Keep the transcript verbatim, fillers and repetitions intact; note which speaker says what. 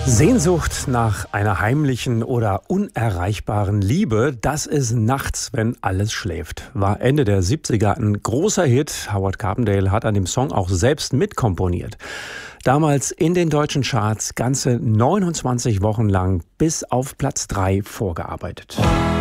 Speaker 1: Sehnsucht nach einer heimlichen oder unerreichbaren Liebe, das ist nachts, wenn alles schläft. War Ende der siebziger ein großer Hit. Howard Carpendale hat an dem Song auch selbst mitkomponiert. Damals in den deutschen Charts ganze neunundzwanzig Wochen lang bis auf Platz drei vorgearbeitet.